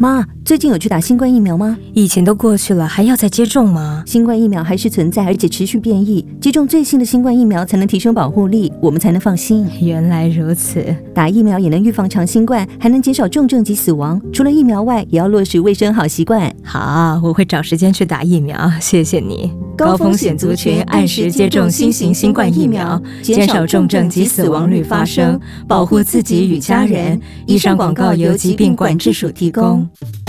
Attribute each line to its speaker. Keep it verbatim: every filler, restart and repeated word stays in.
Speaker 1: 妈，最近有去打新冠疫苗吗？
Speaker 2: 疫情都过去了，还要再接种吗？
Speaker 1: 新冠疫苗还是存在，而且持续变异，接种最新的新冠疫苗才能提升保护力，我们才能放心。
Speaker 2: 原来如此，
Speaker 1: 打疫苗也能预防长新冠，还能减少重症及死亡。除了疫苗外，也要落实卫生好习惯。
Speaker 2: 好，我会找时间去打疫苗，谢谢你。高风险族群按时接种新型新冠疫苗，减少重症及死亡率发生，保护自己与家人。以上广告由疾病管制署提供。